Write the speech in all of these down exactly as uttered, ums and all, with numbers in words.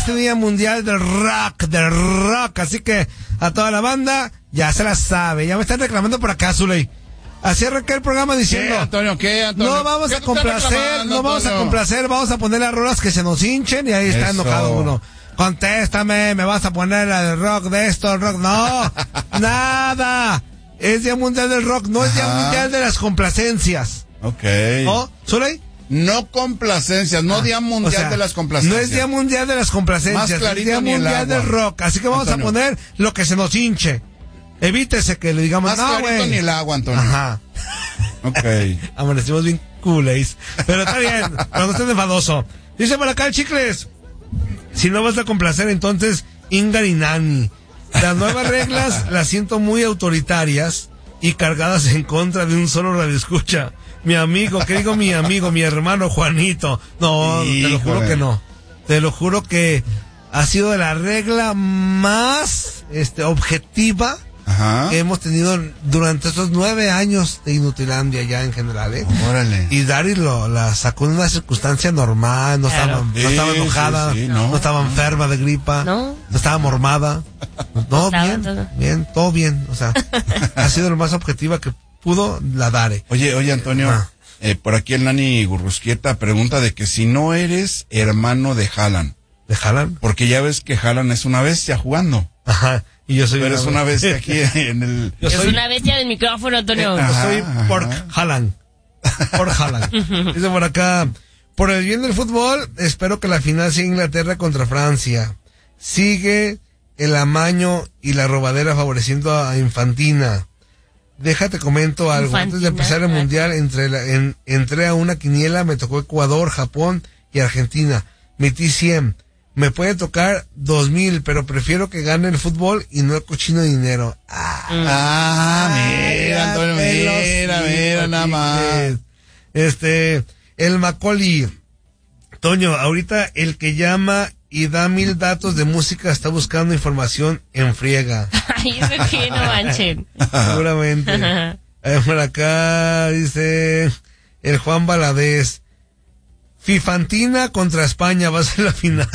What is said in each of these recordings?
este Día Mundial del Rock, del Rock. Así que a toda la banda ya se la sabe. Ya me están reclamando por acá, Zuley. Así arranca el programa diciendo, ¿Qué, Antonio? ¿Qué, Antonio? No vamos ¿Qué a complacer, no vamos a complacer, vamos a poner las rolas que se nos hinchen y ahí está Eso. enojado uno. Contéstame, me vas a poner la del rock de esto, el rock. No, nada. Es Día Mundial del Rock, no es Día Ajá. Mundial de las complacencias. Ok. ¿No? ¿Zuley? No complacencias, no Ah, Día Mundial o sea, de las complacencias. No es Día Mundial de las complacencias, Más clarito es Día ni el Mundial agua. del Rock. Así que vamos Antonio. a poner lo que se nos hinche. Evítese que le digamos, Más no, clarito güey. ni el agua, Antonio. Ajá. Ok. Amanecimos bien coolays. Pero está bien, pero no estés enfadoso. Dice por acá el Chicles. Si no vas a complacer, entonces, Ingar y Nani. Las nuevas reglas las siento muy autoritarias y cargadas en contra de un solo radioescucha. Mi amigo, ¿qué digo mi amigo? Mi hermano Juanito. No, Híjole. te lo juro que no. Te lo juro que ha sido la regla más este, objetiva Ajá. que hemos tenido durante estos nueve años de Inutilandia ya en general, ¿eh? Órale. Y Dari lo la sacó en una circunstancia normal, no Claro. estaba, no Sí, estaba enojada, sí, sí, no. no. estaba enferma de gripa, No. no estaba mormada, no, Estaba bien, todo. bien, todo bien, o sea, ha sido lo más objetiva que pudo la Dare. Oye, oye, Antonio, Ah. eh, por aquí el Nani Gurrusquieta pregunta de que si no eres hermano de Haaland, ¿Le jalan? porque ya ves que Haaland es una bestia jugando. Ajá, y yo soy Tú eres una bestia aquí en el... Yo Es soy, una bestia del micrófono, Antonio. yo Ajá, soy ajá. Pork Haaland. Pork Haaland. Dice por acá, por el bien del fútbol, espero que la final sea Inglaterra contra Francia. Sigue el amaño y la robadera favoreciendo a Infantina. Déjate comento algo. Infantina. Antes de empezar el mundial, entre la, en, entré a una quiniela, me tocó Ecuador, Japón y Argentina. Metí cien. Me puede tocar dos mil, pero prefiero que gane el fútbol y no el cochino dinero. Ah, Ah, mira, Antonio, mira, mira, nada más. Este, el Macaulay. Toño, ahorita el que llama y da mil datos de música está buscando información en friega. Ay, eso que no manchen. Seguramente. Eh, por acá dice el Juan Valadez. Fifantina contra España va a ser la final.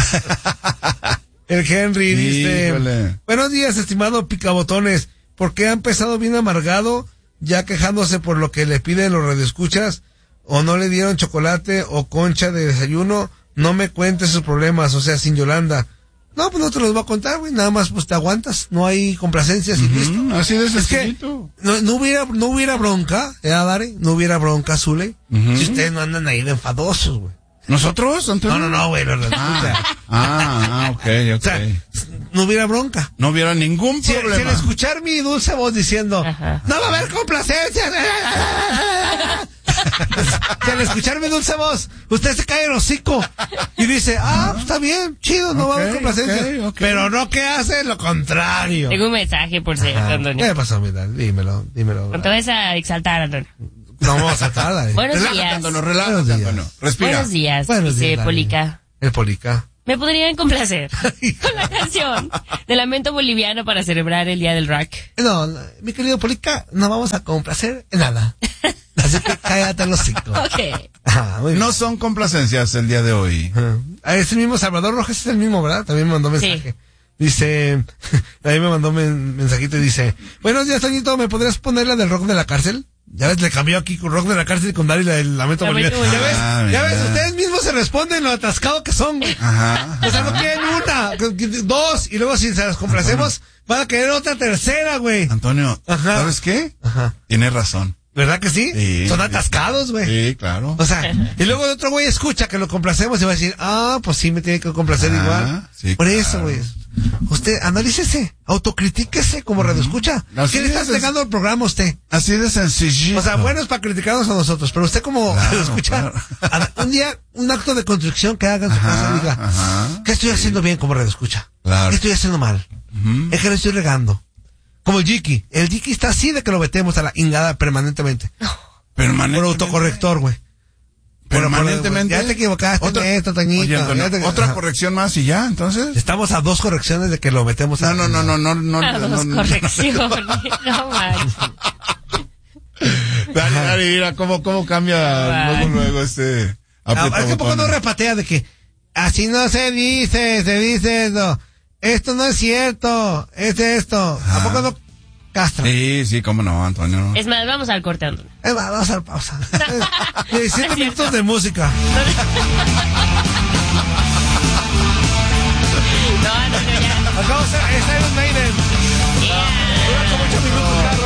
El Henry dice, Híjole. buenos días, estimado Picabotones. ¿Por qué ha empezado bien amargado, ya quejándose por lo que le piden los radioescuchas? ¿O no le dieron chocolate o concha de desayuno? No me cuentes sus problemas, o sea, sin Yolanda. No, pues no te los voy a contar, güey. Nada más, pues te aguantas. No hay complacencias y listo. Mm, así de Es que sencillito. no, no hubiera, no hubiera bronca, ¿eh, Dare? No hubiera bronca, Zule. Ujú. Si ustedes no andan ahí de enfadosos, güey. ¿Nosotros, Antonio? No, no, no, güey, no, no, Ah, ah, ah, ok, o ok. sea, no hubiera bronca. No hubiera ningún Si, si problema. al escuchar mi dulce voz diciendo, Ajá. no va a haber complacencias. Si al escuchar mi dulce voz, usted se cae el hocico y dice, ah, pues está bien, chido, no va a haber Ok, complacencias. ok, ok. Pero no que hace lo contrario. Tengo un mensaje por cierto, Ah, ¿Qué Antonio. me pasó, mira? Dímelo, dímelo. No te vas a exaltar, Antonio. No vamos a tratar, Dare. Buenos Relájate, días. Antonio, relájate, Buenos días. Antonio. Respira. Buenos días, Buenos dice días, Dare. Polica. El Polica. ¿Me podrían complacer con la canción de Lamento Boliviano para celebrar el Día del Rock? No, no, mi querido Polica, no vamos a complacer en nada. Así que cállate los hocico. Ok. Ah, muy bien. No son complacencias el día de hoy. Ah, es el mismo Salvador Rojas, es el mismo, ¿verdad? También me mandó mensaje. Dice, ahí me mandó men- mensajito y dice, buenos días, Toñito, ¿me podrías poner la del rock de la cárcel? Ya ves, le cambió aquí con rock de la cárcel y con Dari la del lamento Lamento boliviano. Ya ves, Boliviano. ya Ah, ves, mira. ustedes mismos se responden lo atascado que son, güey. Ajá. O sea, no quieren una, dos, y luego si se las complacemos, van a querer otra tercera, güey. Antonio, Ajá. ¿sabes qué? Ajá. Tienes razón. ¿Verdad que sí? Sí, Son sí. atascados, güey. Sí, claro. O sea, y luego el otro güey escucha que lo complacemos y va a decir, ah, pues sí me tiene que complacer Ah, igual. sí, Por claro. eso, güey. Usted, analícese, autocritíquese como radioescucha. Así ¿Qué le está es. entregando al programa a usted? Así de sencillito. O sea, bueno es para criticarnos a nosotros, pero usted como Claro, radioescucha, claro. a- un día, un acto de construcción que haga en su Ajá, casa y diga, ajá. ¿qué estoy haciendo bien como radioescucha? Claro. ¿Qué estoy haciendo mal? Ujú. Es que lo estoy regando. Como el Jiki. El Jiki está así de que lo metemos a la ingada permanentemente. Por Permanentemente. autocorrector, güey. Permanentemente. Ya te equivocaste en Otra, esto, Toñito. Oye, Antonio, Ya te- otra Ajá. corrección más y ya, entonces. Estamos a dos correcciones de que lo metemos a No, no, no, no, no, no. A no, dos no. correcciones. No manches. Dale, dale, mira cómo, cómo cambia Ay. luego, luego este. Ah, es que poco no apretabotones. repatea de que Así no se dice, se dice eso. Esto no es cierto, es esto. ¿A poco no, Castro? Sí, sí, cómo no, Antonio. Es más, vamos al corte, Antonio. Eh, va, vamos a la pausa. diecisiete minutos de música. No, no, no, ya. Acabo de ser, es Iron Maiden. Dura como ocho minutos cada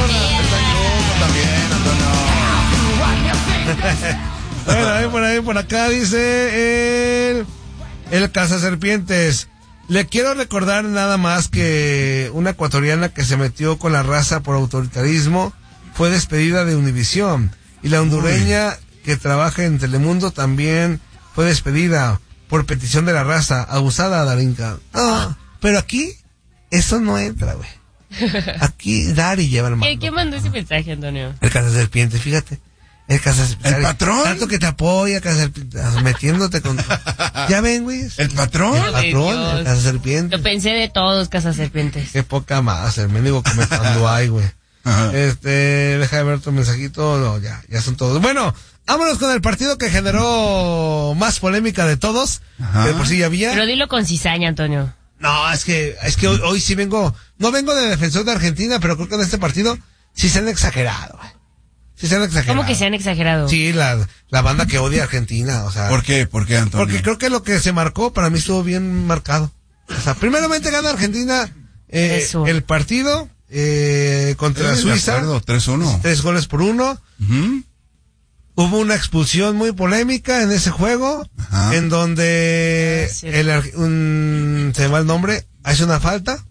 rola. También, Antonio. Bueno, ahí por ahí, por acá dice el, el Cazaserpientes. Le quiero recordar nada más que una ecuatoriana que se metió con la raza por autoritarismo fue despedida de Univisión. Y la hondureña que trabaja en Telemundo también fue despedida por petición de la raza. Abusada, Darinka. No, pero aquí eso no entra, güey. Aquí Dari lleva el mando. ¿Qué, ¿Qué mandó ese mensaje, Antonio? El Cazaserpientes, fíjate. El Cazaserpientes. ¿El patrón? Tanto que te apoya, Cazaserpientes, metiéndote con... ¿Ya ven, güey? ¿El patrón? El patrón, el Cazaserpientes. Lo pensé de todos, Cazaserpientes. Qué poca más, el mendigo come cuando hay, güey. Este, deja de ver tu mensajito, no, ya, ya son todos. Bueno, vámonos con el partido que generó más polémica de todos. Ajá. Que por si ya había. Pero dilo con cizaña, Antonio. No, es que, es que hoy, hoy sí vengo, no vengo de defensor de Argentina, pero creo que en este partido sí se han exagerado, güey. Sí se han exagerado. ¿Cómo que se han exagerado? Sí, la, la banda que odia a Argentina, o sea. ¿Por qué? ¿Por qué, Antonio? Porque creo que lo que se marcó para mí estuvo bien marcado. O sea, primeramente gana Argentina eh, Eso. el partido eh, contra Sí, Suiza. de acuerdo, tres uno. Tres goles por uno. Uh-huh. Hubo una expulsión muy polémica en ese juego, Ajá. en donde Ah, sí. el, ar- un, se me va el nombre, hace una falta.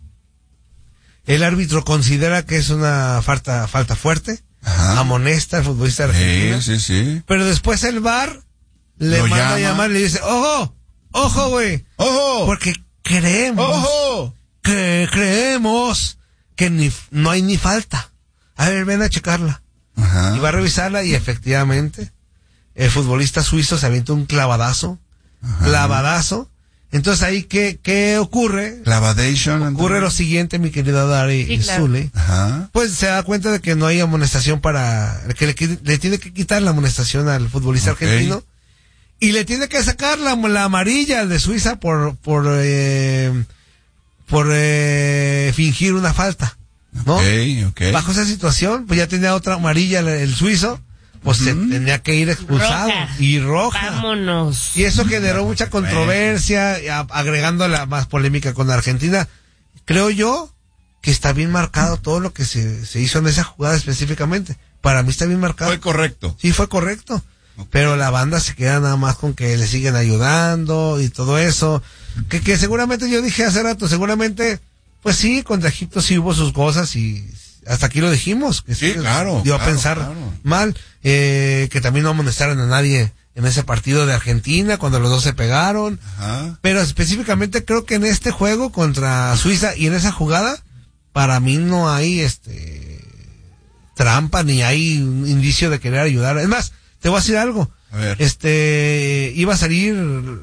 El árbitro considera que es una falta, falta fuerte. Ajá. Amonesta al futbolista argentino. Sí, sí, sí. Pero después el V A R le Lo manda a llama. llamar y le dice, ojo, ojo, güey. ¡Ojo! Porque creemos, ¡Ojo! que creemos que ni, no hay ni falta. A ver, ven a checarla. Ajá. Y va a revisarla y efectivamente el futbolista suizo se avienta un clavadazo. Ajá. Clavadazo. Entonces ahí, ¿qué, qué ocurre? Clavadation. Ocurre Antonio. lo siguiente, mi querida Dari Sí, y claro. Zule. Ajá. Pues se da cuenta de que no hay amonestación para... que le, qui- le tiene que quitar la amonestación al futbolista Ok. argentino. Y le tiene que sacar la, la amarilla al de Suiza por... por eh, por eh, fingir una falta, ¿no? Ok, ok. Bajo esa situación, pues ya tenía otra amarilla el, el suizo, pues se Ujú. tenía que ir expulsado. Roja. Y roja. Vámonos. Y eso generó mucha controversia, y a- agregando la más polémica con Argentina. Creo yo que está bien marcado todo lo que se, se hizo en esa jugada específicamente. Para mí está bien marcado. Fue correcto. Sí, fue correcto. Ok. Pero la banda se queda nada más con que le siguen ayudando y todo eso. Que, que seguramente yo dije hace rato, seguramente, pues sí, contra Egipto sí hubo sus cosas y hasta aquí lo dijimos. Que Sí, claro, Dio a claro, pensar claro. mal. Eh, que también no amonestaron a nadie en ese partido de Argentina cuando los dos se pegaron. Ajá. Pero específicamente creo que en este juego contra Suiza y en esa jugada, para mí no hay este trampa ni hay un indicio de querer ayudar. Es más, te voy a decir algo. A ver. Este, iba a salir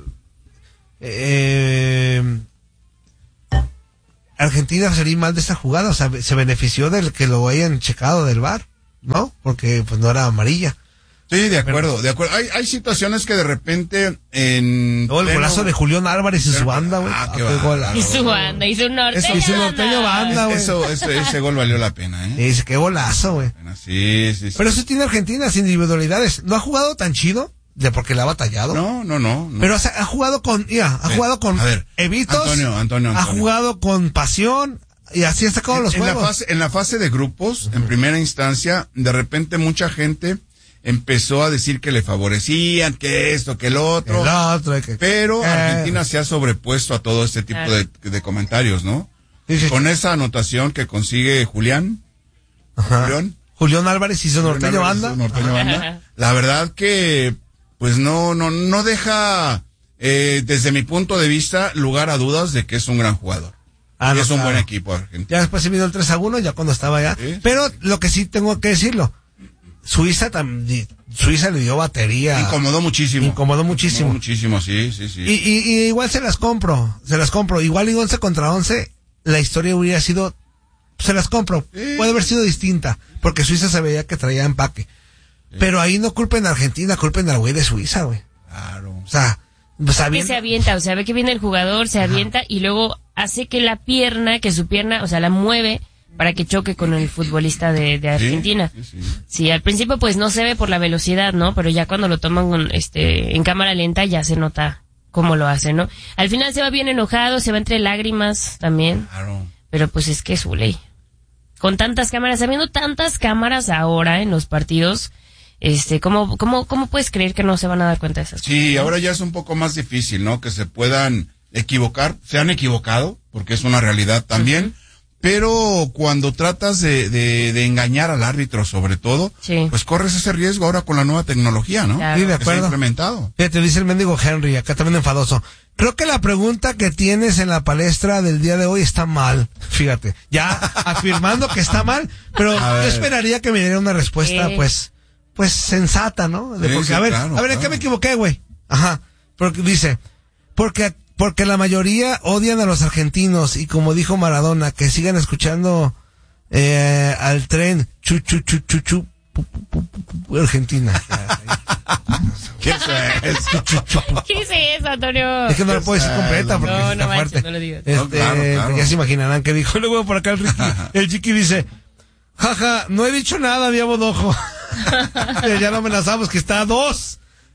eh, Argentina va a salir mal de esta jugada, o sea, se benefició del que lo hayan checado del V A R, ¿no? Porque pues no era amarilla. Sí, de acuerdo, de acuerdo. Hay, hay situaciones que de repente en... Luego el pleno- golazo de Julián Álvarez y su banda, güey. Ah, Ah, qué qué bárbaro. golazo. Y su banda, y su norteño. Eso, y su norteño banda, güey. Eso, eso, ese gol valió la pena, Y ¿eh? dice, qué golazo, güey. Sí, sí, sí. Pero eso tiene Argentina, las individualidades. No ha jugado tan chido, de porque le ha batallado. No, no, no. no. Pero o sea, ha jugado con, mira, ha Sí. jugado con A ver, Evitos. Antonio, Antonio, Ha Antonio. jugado con pasión y así ha sacado en, los en la juegos. fase, en la fase de grupos, en primera instancia, de repente mucha gente empezó a decir que le favorecían, que esto, que el otro. El otro, que- Pero eh, Argentina se ha sobrepuesto a todo este tipo de, de comentarios, ¿no? dice- Con esa anotación que consigue Julián, Ajá. Julián, Julián Álvarez y su norteño Julián banda. Álvarez, norteño banda, la verdad que pues no no no deja eh, desde mi punto de vista lugar a dudas de que es un gran jugador. Ah, Y no, es un claro. buen equipo Argentina. Ya después se vino el tres a uno, ya cuando estaba allá. Sí. Pero lo que sí tengo que decirlo, Suiza también, Suiza le dio batería. Incomodó muchísimo. Incomodó muchísimo. Incomodó muchísimo, sí, sí, sí. Y, y, y igual se las compro, se las compro. Igual y once contra once, la historia hubiera sido, se las compro. Sí. Puede haber sido distinta, porque Suiza se veía que traía empaque. Pero ahí no culpen a Argentina, culpen al güey de Suiza, güey. Claro. O sea, Pues Que avienta. se avienta, o sea, ve que viene el jugador, se avienta y luego hace que la pierna, que su pierna, o sea, la mueve para que choque con el futbolista de, de Argentina. Sí, sí. Sí, al principio pues no se ve por la velocidad, ¿no? Pero ya cuando lo toman con, este en cámara lenta ya se nota cómo lo hace, ¿no? Al final se va bien enojado, se va entre lágrimas también, Claro. pero pues es que es su ley. Con tantas cámaras, habiendo tantas cámaras ahora en los partidos, este, ¿cómo, cómo, cómo puedes creer que no se van a dar cuenta de esas cosas? Sí, ahora ya es un poco más difícil, ¿no? Que se puedan equivocar, se han equivocado, porque es una realidad también, uh-huh. Pero cuando tratas de, de, de engañar al árbitro sobre todo, sí. Pues corres ese riesgo ahora con la nueva tecnología, ¿no? Claro. Sí, de Que se ha acuerdo. implementado. Fíjate, dice el mendigo Henry, acá también enfadoso. Creo que la pregunta que tienes en la palestra del día de hoy está mal. Fíjate, ya afirmando que está mal, pero yo esperaría que me diera una respuesta, eh. pues, pues sensata, ¿no? De Sí, porque, sí, a ver, claro, a ver, ¿en claro. qué me equivoqué, güey? Ajá. Porque dice, porque porque la mayoría odian a los argentinos y como dijo Maradona, que sigan escuchando eh, al tren chu chu chu chu chu pu, pu, pu, pu, pu, Argentina. ¿Qué es eso? ¿Qué es eso, Antonio? Es que no lo puedo decir completa porque No, está no manches, fuerte. no lo digas. Este, No, claro, claro. Ya se imaginarán que dijo. Luego por acá el Ricky, el Chiqui dice, jaja, no he dicho nada, mi abodojo. Ya lo amenazamos que está a dos.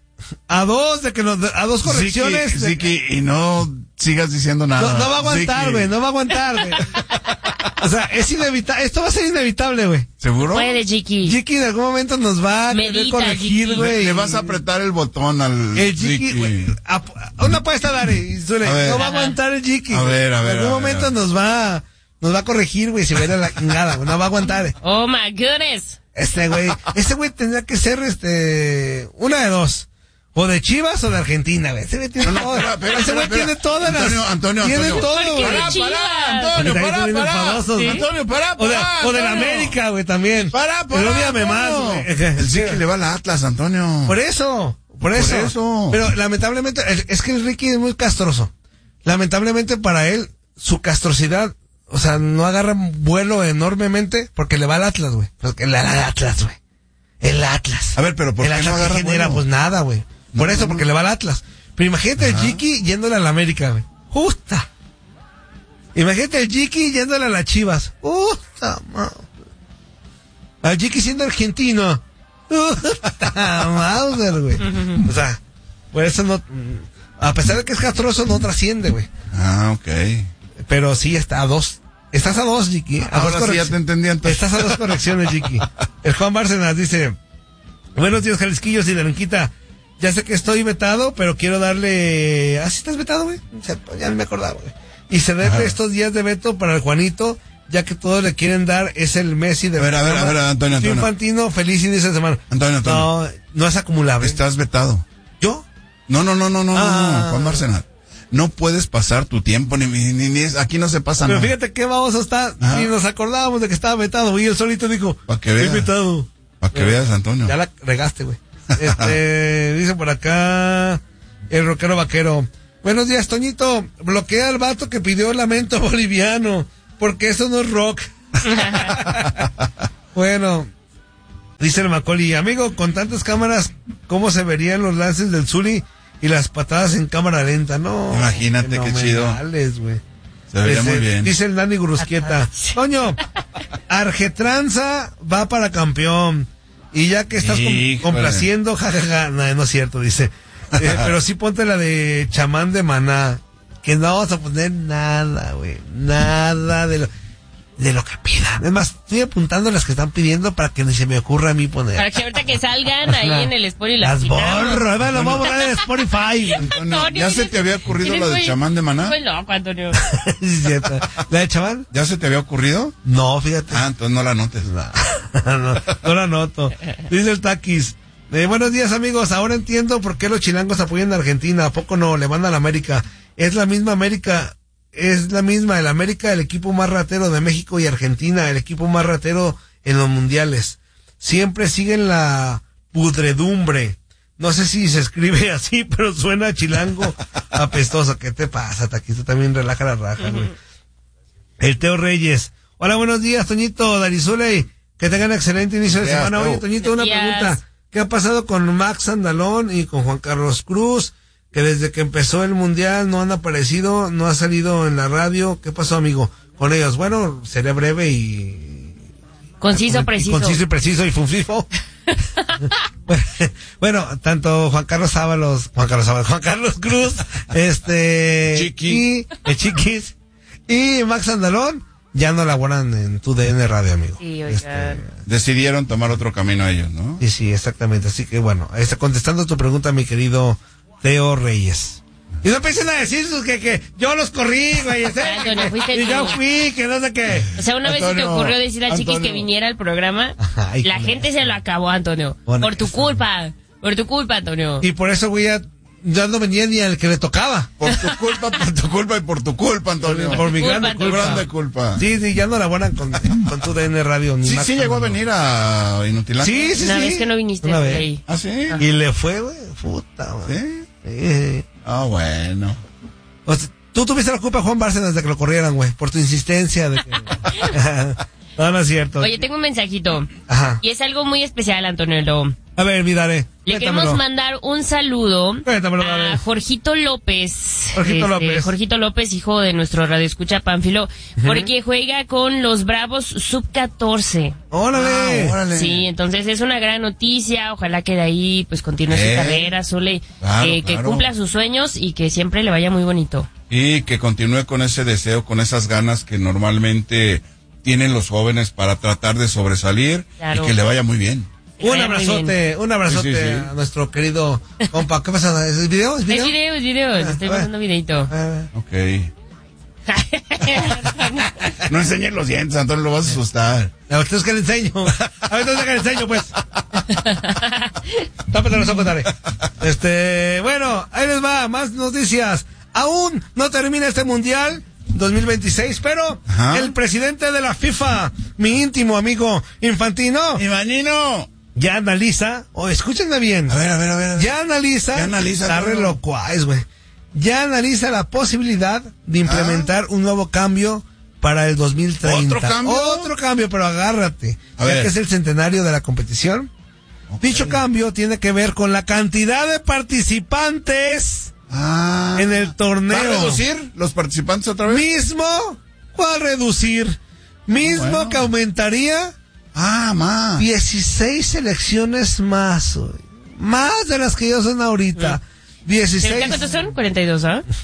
A dos de que nos, a dos correcciones. Sí, que, de- sí que- y no sigas diciendo nada. no, no va a aguantar, Sí güey, que- no va a aguantar, güey. O sea, es inevitable, esto va a ser inevitable, güey. ¿Seguro? Puede, Chiqui. Chiqui en algún momento nos va a querer Medita, corregir, Chiqui. güey. Le vas a apretar el botón al El Chiqui, Chiqui. güey, a- a- una apuesta, Dare, y suele, A ver. no va a aguantar el Chiqui. A güey. ver, a ver, En algún a ver, momento a ver. nos va, nos va a corregir, güey, si hubiera la chingada, güey, no va a aguantar. Oh my goodness. Este güey, este güey tendría que ser, este, una de dos. O de Chivas o de Argentina, güey. Ese güey tiene No, no, todo. espera, espera, Ese güey espera, tiene todas las. Antonio, Antonio, tiene Antonio. todo, ¿Por qué güey. de Pará, Chivas? pará, Antonio, Porque pará, también son pará. enfadosos, ¿Sí? Antonio, pará, O de, pará, o de la Antonio. América, güey, también. Pará, pará, Pero odiame más, Antonio. güey. El Chiqui le va al Atlas, Antonio. Por eso, por eso. eso. Pero lamentablemente, es- es que el Ricky es muy castroso. Lamentablemente para él, su castrosidad, o sea, no agarra vuelo enormemente porque le va al Atlas, güey. Porque le va al Atlas, güey. El Atlas. A ver, pero ¿por el qué Atlas no que agarra genera, vuelo? pues nada, güey. Por No, eso, no, porque no. le va al Atlas. Pero imagínate el Ajá. Chiqui yéndole a la América, güey. Justa. Imagínate el Chiqui yéndole a las Chivas. Justa, madre. Al Chiqui siendo argentino. Justa, Mauser, güey. O sea, por eso no, a pesar de que es castroso, no trasciende, güey. Ah, ok. Pero sí está a dos. Estás a dos, Chiqui. A Ahora dos sí ya correc- te entendí, entonces. Estás a dos correcciones, Chiqui. El Juan Bárcenas dice, buenos días, Jalisquillos y Naranquita. Ya sé que estoy vetado, pero quiero darle... ¿Ah, sí estás vetado, güey? O sea, ya no me acordaba, güey. Y cederle Ajá. estos días de veto para el Juanito, ya que todos le quieren dar, es el Messi de... A ver, a ver, a ver, Antonio, Soy Antonio. Infantino, feliz inicio de semana. Antonio, Antonio. No, no es acumulable. Estás vetado. ¿Yo? No, no, no, no, no, Ah. no, Juan Bárcenas. No puedes pasar tu tiempo, ni, ni, ni- ni- aquí no se pasa Pero nada. fíjate qué vamos a estar. Ajá. Ni nos acordábamos de que estaba vetado, güey. Y él solito dijo, Pa' que estoy veas. vetado. Para que veas, Antonio. Ya la regaste, güey. Este, dice por acá el rockero vaquero. Buenos días, Toñito. Bloquea al vato que pidió lamento boliviano, porque eso no es rock. Bueno, dice el Macaulay, amigo, con tantas cámaras, ¿cómo se verían los lances del Zuli y las patadas en cámara lenta? No. Imagínate qué chido. fenomenales, güey. Se vería Dice- muy bien. Dice el Dani Grusquieta. Toño, Argetranza va para campeón. Y ya que estás com- Híjole. complaciendo, jajaja, no, no es cierto, dice. Eh, pero sí ponte la de chamán de Maná. Que no vamos a poner nada, güey. Nada de lo, de lo que pidan. Es más, estoy apuntando las que están pidiendo para que ni se me ocurra a mí poner. Para que ahorita que salgan ahí en el Spotify las Las quitamos. borro, ahí va, las vamos a poner en Spotify. Antonio, Antonio, ¿ya se eres- te había ocurrido eres la de muy- chamán de Maná? Muy loco, Antonio. Sí, es cierto. ¿La de chamán? ¿Ya se te había ocurrido? No, fíjate. Ah, entonces no la notes. no, no la noto. Dice el Taquis. Eh, buenos días, amigos. Ahora entiendo por qué los chilangos apoyan a Argentina. ¿A poco no? Le van a la América. Es la misma América. Es la misma. El América, el equipo más ratero de México y Argentina. El equipo más ratero en los mundiales. Siempre siguen la pudredumbre. No sé si se escribe así, pero suena a chilango apestoso. ¿Qué te pasa, Taquis? Tú también relaja la raja, güey. El Teo Reyes. Hola, buenos días, Toñito, Darizule. Que tengan excelente inicio de Buenos días, semana. Oye, Teo. Toñito, una Buenos días. pregunta. ¿Qué ha pasado con Max Andalón y con Juan Carlos Cruz? que desde que empezó el mundial no han aparecido, no ha salido en la radio. ¿Qué pasó, amigo? Con ellos. Bueno, seré breve y... Conciso, y preciso. Conciso y preciso y funfifo. Bueno, tanto Juan Carlos Ábalos, Juan Carlos Ábalos, Juan Carlos Cruz, este... Chiqui. Y el Chiquis. Y Max Andalón ya no laboran en tu D N Radio, amigo. Sí, oigan. Este, Decidieron tomar otro camino ellos, ¿no? sí, sí, exactamente. Así que bueno, este, contestando tu pregunta, mi querido Teo Reyes. Y no empiecen a decir que, que yo los corrí, güey. ¿sí? Antonio, fuiste Y yo tú. fui, que no sé qué. O sea, una vez se te Antonio, ocurrió decir a Chiquis Antonio. que viniera al programa, Ay, la con gente eso. se lo acabó, Antonio. Con Por tu eso. culpa, por tu culpa, Antonio. Y por eso, güey, ya, ya no venía ni al que le tocaba. Por tu culpa, por tu culpa y por tu culpa, Antonio. Por mi culpa, grande Antonio. culpa. grande culpa. Sí, sí, ya no laboran con, con tu D N Radio. Ni Sí, Max sí llegó a Andalón. venir a Inutilandia. Sí, sí, Una sí. vez que no viniste, Una vez. güey. ¿Ah, sí? Y le fue, güey, puta, güey. ¿Sí? Sí. Ah, bueno. O sea, tú tuviste la culpa, Juan Bárcenas, de que lo corrieran, güey, por tu insistencia de que... No, no es cierto. Oye, tengo un mensajito. Ajá. Y es algo muy especial, Antonio. Lo- A ver, Vidare. Le queremos mandar un saludo Cuéntamelo, a dale. Jorgito López. Jorgito López. Jorgito López, hijo de nuestro radioescucha Pánfilo, porque juega con los Bravos sub catorce. ¡Órale! Ah, órale. Sí, entonces es una gran noticia. Ojalá que de ahí pues continúe Eh, su carrera, Zule, claro, eh, que claro. cumpla sus sueños y que siempre le vaya muy bonito. Y que continúe con ese deseo, con esas ganas que normalmente tienen los jóvenes para tratar de sobresalir Claro. y que le vaya muy bien. Que Un vaya muy abrazote, un abrazote Sí, sí, sí. a nuestro querido compa. ¿Qué pasa? ¿Es video? ¿Es video? Es video, es video, le estoy bueno. mandando videito. Ah, Ok. No enseñes los dientes, Antonio, lo vas a asustar. a ver, entonces que le enseño. A ver, entonces que le enseño, pues. Tápate los ojos, dale. Este, bueno, ahí les va, más noticias. Aún no termina este mundial dos mil veintiséis, pero Ajá. el presidente de la FIFA, mi íntimo amigo Infantino, Ivanino. ya analiza, o escúchenme bien, A ver, a ver, a ver. a ver. ya analiza, ¿Qué analiza, está re Antonio? locuaz, güey. Ya analiza la posibilidad de implementar un nuevo cambio para el dos mil treinta. ¿Otro cambio? Otro cambio, pero agárrate. A ya ver. que es el centenario de la competición. Ok. Dicho cambio tiene que ver con la cantidad de participantes Ah. en el torneo. ¿Va a reducir los participantes otra vez? Mismo, ¿cuál reducir? Mismo Bueno. que aumentaría Ah, más. dieciséis selecciones más, güey. Más de las que ya son ahorita. dieciséis. ¿Cuántos son? cuarenta y dos, ¿ah?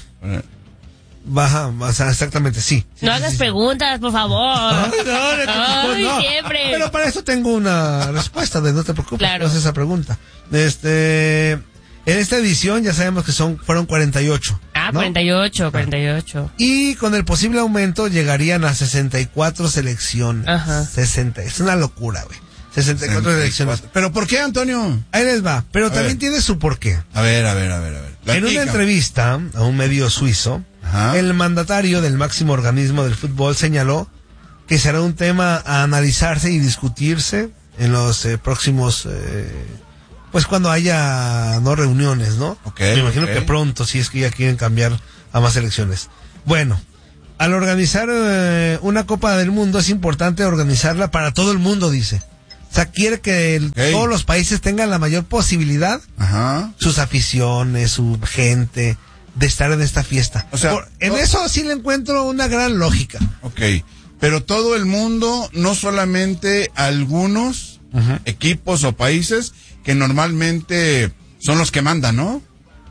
Baja, o sea, exactamente, sí. Sí, No sí, hagas sí, sí. preguntas, por favor. Ay, no, no, no, Ay, no. siempre. Pero para eso tengo una respuesta, de no te preocupes, Claro. no haces esa pregunta. Este, en esta edición ya sabemos que son fueron cuarenta y ocho. Ah, ¿no? cuarenta y ocho, cuarenta y ocho. Y con el posible aumento llegarían a sesenta y cuatro selecciones. Ajá. sesenta, es una locura, güey. sesenta y cuatro selecciones. ¿Pero por qué, Antonio? Ahí les va, pero A también ver. tiene su porqué. A ver, a ver, a ver, a ver. En una Platícame. entrevista a un medio suizo, Ajá. el mandatario del máximo organismo del fútbol señaló que será un tema a analizarse y discutirse en los eh, próximos, eh, pues cuando haya no reuniones, ¿no? Ok, Me imagino ok. que pronto, si es que ya quieren cambiar a más elecciones. Bueno, al organizar eh, una Copa del Mundo es importante organizarla para todo el mundo, dice. O sea, quiere que el- Ok. todos los países tengan la mayor posibilidad, Ajá. sus aficiones, su gente, de estar en esta fiesta. O sea, Por- en to- eso sí le encuentro una gran lógica. Ok. Pero todo el mundo, no solamente algunos equipos o países que normalmente son los que mandan, ¿no?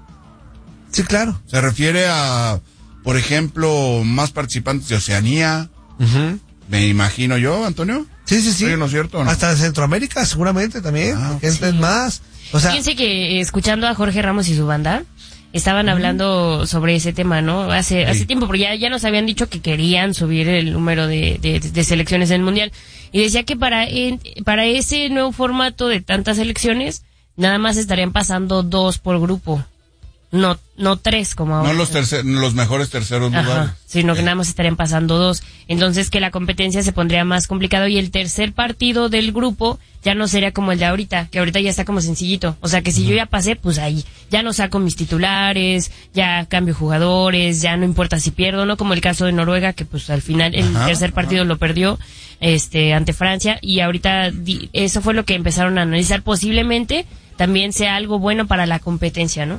Sí, claro. Se refiere a, por ejemplo, más participantes de Oceanía, me imagino yo, Antonio. Sí, sí, sí. Oye, ¿no es cierto o no? Hasta Centroamérica seguramente también. Ah, gente sí. más. O sea, Fíjense que eh, escuchando a Jorge Ramos y su banda, estaban hablando sobre ese tema, ¿no? Hace hace tiempo, porque ya, ya nos habían dicho que querían subir el número de, de, de selecciones en el Mundial. Y decía que para, en- para ese nuevo formato de tantas selecciones, nada más estarían pasando dos por grupo. No, no tres como ahora. No los tercer, los mejores terceros lugares. Ajá, sino que nada más estarían pasando dos. Entonces que la competencia se pondría más complicado y el tercer partido del grupo ya no sería como el de ahorita, que ahorita ya está como sencillito. O sea que si yo ya pasé, pues ahí ya no saco mis titulares, ya cambio jugadores, ya no importa si pierdo, no como el caso de Noruega, que pues al final el Ajá, tercer partido lo perdió este ante Francia y ahorita di- eso fue lo que empezaron a analizar. Posiblemente también sea algo bueno para la competencia, ¿no?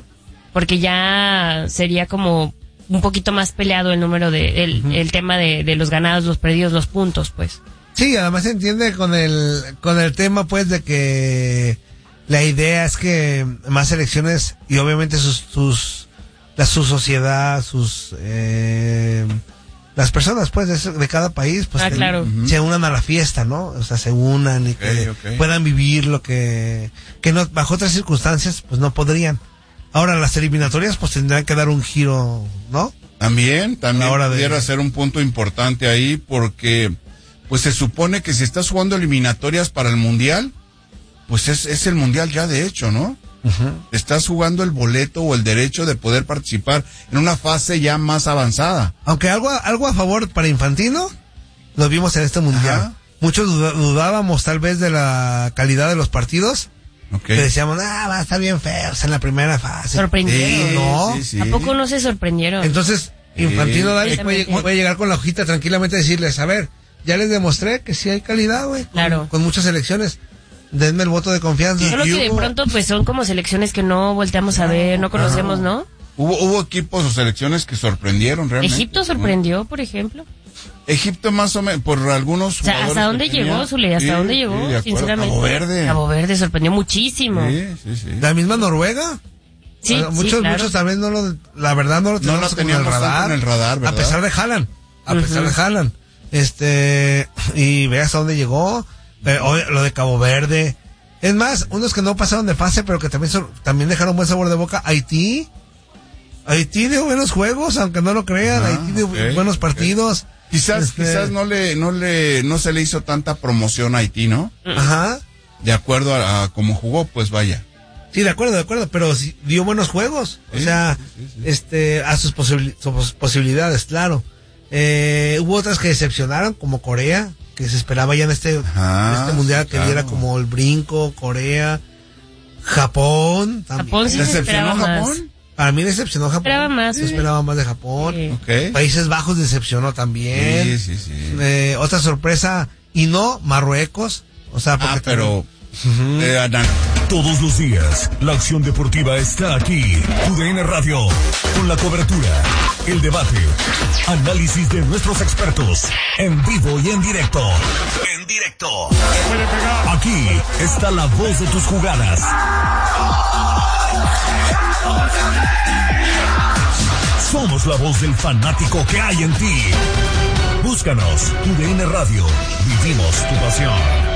porque ya sería como un poquito más peleado el número de, el, uh-huh. el tema de, de los ganados, los perdidos, los puntos, pues. Sí, además se entiende con el, con el tema, pues, de que la idea es que más selecciones y obviamente sus, sus, la, su sociedad, sus, eh, las personas, pues, de, de cada país, pues, ah, que claro. uh-huh. se unan a la fiesta, ¿no? O sea, se unan y okay, que okay. puedan vivir lo que, que no, bajo otras circunstancias, pues no podrían. Ahora, las eliminatorias, pues tendrán que dar un giro, ¿no? También, también pudiera de... ser un punto importante ahí, porque, pues se supone que si estás jugando eliminatorias para el Mundial, pues es, es el Mundial ya de hecho, ¿no? Uh-huh. Estás jugando el boleto o el derecho de poder participar en una fase ya más avanzada. Aunque algo, algo a favor para Infantino, lo vimos en este Mundial. Ajá. Muchos dudábamos tal vez de la calidad de los partidos. Okay. Que decíamos, ah, va a estar bien feos en la primera fase. Sorprendieron. Sí, ¿no? Sí, sí. ¿A poco no se sorprendieron? Entonces, Infantino sí. David puede, puede llegar con la hojita tranquilamente y decirles, a ver, ya les demostré que sí hay calidad, güey. Claro. Con, con muchas selecciones. Denme el voto de confianza. Solo que de pronto, pues, son como selecciones que no volteamos a ver, no conocemos, Ajá. ¿no? Hubo, hubo equipos o selecciones que sorprendieron realmente. Egipto sorprendió, por ejemplo. Egipto más o menos, por algunos o sea, ¿hasta dónde llegó, Zule? ¿Hasta sí, dónde llegó? Sí, sinceramente. Cabo Verde. Cabo Verde sorprendió muchísimo. Sí, sí, sí. La misma Noruega. Sí, bueno, muchos, sí, claro. muchos también no lo, la verdad no lo teníamos, no lo teníamos en el radar. en el radar, ¿verdad? A pesar de Haaland, a uh-huh. pesar de Haaland. Este, y ve hasta dónde llegó, pero, lo de Cabo Verde. Es más, unos que no pasaron de fase, pero que también son, también dejaron buen sabor de boca. Haití. Haití dio buenos juegos, aunque no lo crean. Ah, Haití dio okay, buenos partidos. Okay. Quizás, este... quizás no le, no le, no se le hizo tanta promoción a Haití, ¿no? Ajá. De acuerdo a, a cómo jugó, pues vaya. Sí, de acuerdo, de acuerdo, pero sí, dio buenos juegos. Sí, o sea, sí, sí, sí. este, a sus, posibil- sus posibilidades, claro. Eh, hubo otras que decepcionaron, como Corea, que se esperaba ya en este, Ajá, en este mundial que claro. diera como el brinco. Corea, Japón, también. Japón sí se ¿Decepcionó esperaba Japón? Más. Para mí decepcionó Japón. Esperaba más. Se esperaba más de Japón. Sí. Okay. Países Bajos decepcionó también. Sí, sí, sí. Eh, otra sorpresa, y no Marruecos. O sea, porque ah, pero... Uh-huh. Eh, Todos los días, la acción deportiva está aquí. U D N Radio, con la cobertura, el debate, análisis de nuestros expertos, en vivo y en directo. En directo. Aquí está la voz de tus jugadas. Somos la voz del fanático que hay en ti. Búscanos, U D N Radio. Vivimos tu pasión.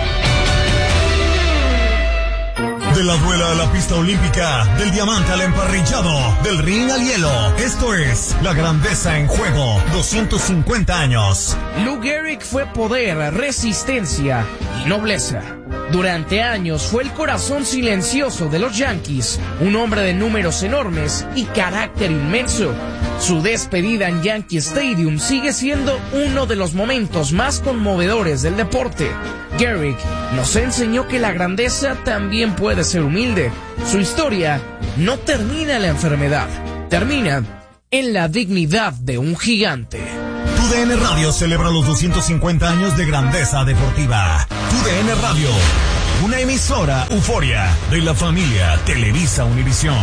De la duela a la pista olímpica, del diamante al emparrillado, del ring al hielo. Esto es La Grandeza en Juego, doscientos cincuenta años. Lou Gehrig fue poder, resistencia y nobleza. Durante años fue el corazón silencioso de los Yankees, un hombre de números enormes y carácter inmenso. Su despedida en Yankee Stadium sigue siendo uno de los momentos más conmovedores del deporte. Gehrig nos enseñó que la grandeza también puede ser humilde. Su historia no termina en la enfermedad, termina en la dignidad de un gigante. U D N Radio celebra los doscientos cincuenta años de grandeza deportiva. U D N Radio, una emisora euforia de la familia Televisa Univisión.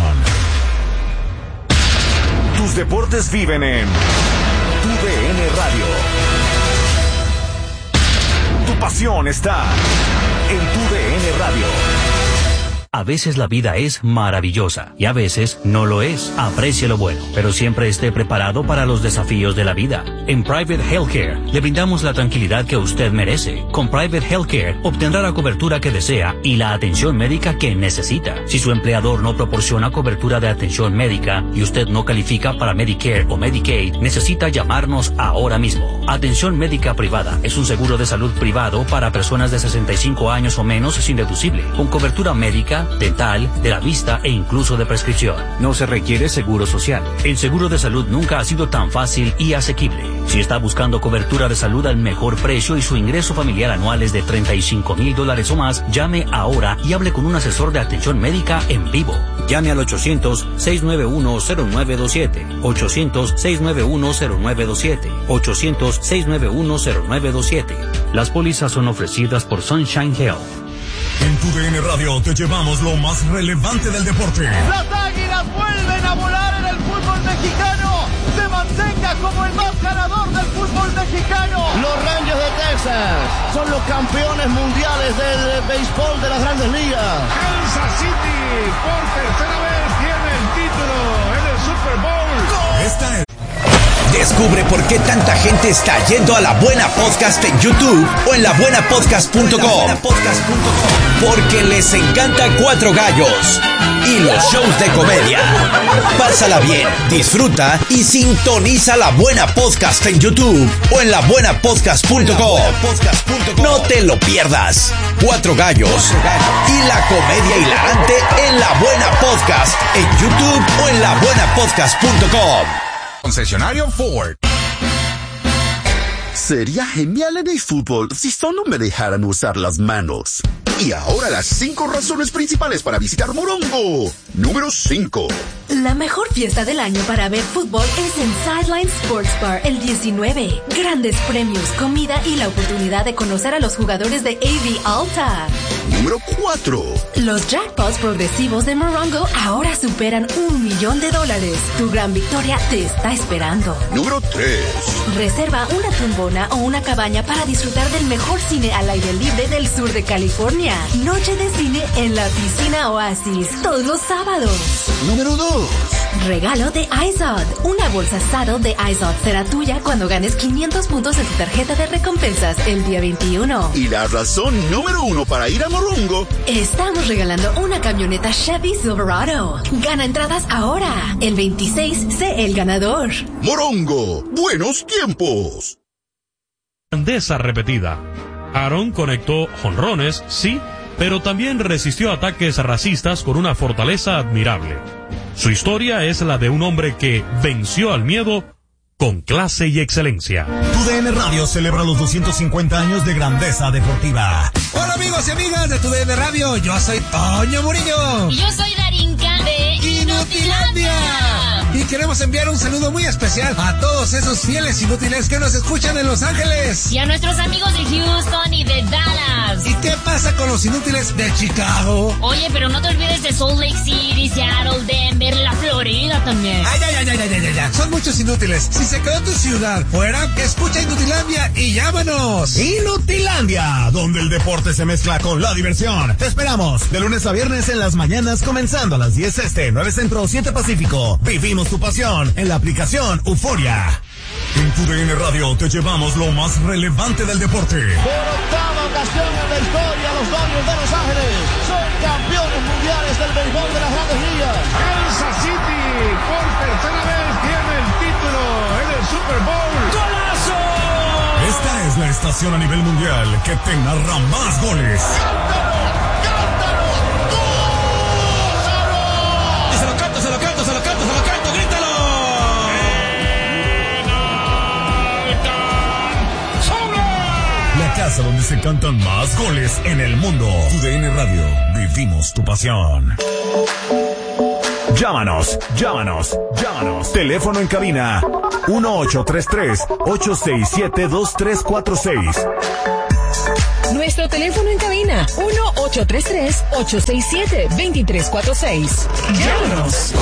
Tus deportes viven en U D N Radio. Tu pasión está en U D N Radio. A veces la vida es maravillosa y a veces no lo es. Aprecie lo bueno, pero siempre esté preparado para los desafíos de la vida. En Private Healthcare le brindamos la tranquilidad que usted merece. Con Private Healthcare obtendrá la cobertura que desea y la atención médica que necesita. Si su empleador no proporciona cobertura de atención médica y usted no califica para Medicare o Medicaid, necesita llamarnos ahora mismo. Atención médica privada es un seguro de salud privado para personas de sesenta y cinco años o menos sin deducible, con cobertura médica, dental, de la vista e incluso de prescripción. No se requiere seguro social. El seguro de salud nunca ha sido tan fácil y asequible. Si está buscando cobertura de salud al mejor precio y su ingreso familiar anual es de treinta y cinco mil dólares o más, llame ahora y hable con un asesor de atención médica en vivo. Llame al ochocientos, seiscientos noventa y uno, cero nueve dos siete, ochocientos, seiscientos noventa y uno, cero nueve dos siete, ochocientos, seiscientos noventa y uno, cero nueve dos siete. Las pólizas son ofrecidas por Sunshine Health. En U D N Radio te llevamos lo más relevante del deporte. Las Águilas vuelven a volar. mexicano. Los Rangers de Texas son los campeones mundiales del béisbol de las Grandes Ligas. Kansas City por tercera vez tiene el título en el Super Bowl. Esta es... Descubre por qué tanta gente está yendo a La Buena Podcast en YouTube o en la buena podcast punto com. Porque les encanta Cuatro Gallos y los shows de comedia. Pásala bien, disfruta y sintoniza La Buena Podcast en YouTube o en la buena podcast punto com. No te lo pierdas. Cuatro Gallos y la comedia hilarante en La Buena Podcast en YouTube o en la buena podcast punto com. Concesionario Ford. Sería genial en el fútbol si solo me dejaran usar las manos. Y ahora las cinco razones principales para visitar Morongo. Número cinco. La mejor fiesta del año para ver fútbol es en Sideline Sports Bar el diecinueve. Grandes premios, comida y la oportunidad de conocer a los jugadores de A V Alta. Número cuatro. Los jackpots progresivos de Morongo ahora superan un millón de dólares. Tu gran victoria te está esperando. Número tres. Reserva una tumbona o una cabaña para disfrutar del mejor cine al aire libre del sur de California. Noche de cine en la piscina Oasis, todos los sábados. Número dos. Regalo de iZod. Una bolsa Saddle de iZod será tuya cuando ganes quinientos puntos en tu tarjeta de recompensas el día veintiuno. Y la razón número uno para ir a Morongo. Estamos regalando una camioneta Chevy Silverado. Gana entradas ahora. El veintiséis, sé el ganador. Morongo, buenos tiempos. Grandeza repetida. Aaron conectó jonrones, sí, pero también resistió ataques racistas con una fortaleza admirable. Su historia es la de un hombre que venció al miedo con clase y excelencia. Tu D N Radio celebra los doscientos cincuenta años de grandeza deportiva. Hola amigos y amigas de Tu D N Radio, yo soy Toño Murillo. Y yo soy Darinka de Inutilandia. Y queremos enviar un saludo muy especial a todos esos fieles inútiles que nos escuchan en Los Ángeles. Y a nuestros amigos de Houston y de Dallas. ¿Y qué pasa con los inútiles de Chicago? Oye, pero no te olvides de Salt Lake City, Seattle, Denver, la Florida también. Ay, ay, ay, ay, ay, ay, ay. Son muchos inútiles. Si se quedó tu ciudad fuera, escucha Inutilandia y llámanos. Inutilandia, donde el deporte se mezcla con la diversión. Te esperamos de lunes a viernes en las mañanas, comenzando a las diez este, nueve centro, siete pacífico. Vivimos tu pasión en la aplicación Euforia. En Tu D N Radio te llevamos lo más relevante del deporte. Por octava ocasión en la historia, los Dodgers de Los Ángeles son campeones mundiales del béisbol de las Grandes Ligas. Kansas City por tercera vez tiene el título en el Super Bowl. ¡Golazo! Esta es la estación a nivel mundial que te narra más goles. ¡Cántalo! ¡Cántalo! ¡Gózalo! Y se lo canto, se lo canto, se lo canto, se lo canto, grítalo. La casa donde se cantan más goles en el mundo. Tu D N Radio, vivimos tu pasión. Llámanos, llámanos, llámanos. Teléfono en cabina uno ocho tres tres, ocho seis siete, dos tres cuatro seis. Nuestro teléfono en cabina uno ocho tres tres, ocho seis siete, dos tres cuatro seis. Llámanos.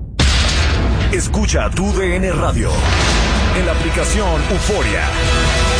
Escucha Tu D N Radio en la aplicación Euforia.